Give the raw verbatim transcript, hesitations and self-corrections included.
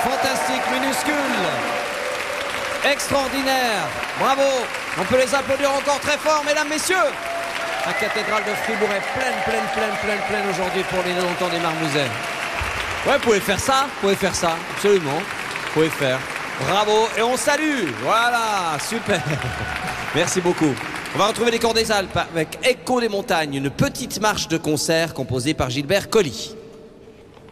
fantastique, minuscule, extraordinaire, bravo. On peut les applaudir encore très fort, mesdames, messieurs. La cathédrale de Fribourg est pleine, pleine, pleine, pleine, pleine aujourd'hui pour les quatre-vingt-dix ans des Marmousets. Ouais, vous pouvez faire ça, vous pouvez faire ça, absolument, vous pouvez faire. Bravo, et on salue, voilà, super. Merci beaucoup. On va retrouver les Chors des Alpes avec Écho des montagnes, une petite marche de concert composée par Gilbert Colli.